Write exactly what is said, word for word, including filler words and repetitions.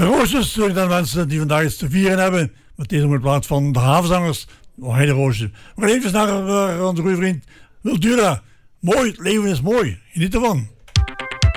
De roosjes zullen dan mensen die vandaag iets te vieren hebben. Met deze mooie plaat van de Havenzangers. Oh, heide roosje. We gaan even naar uh, onze goede vriend Wildura. Mooi, het leven is mooi. Geniet ervan.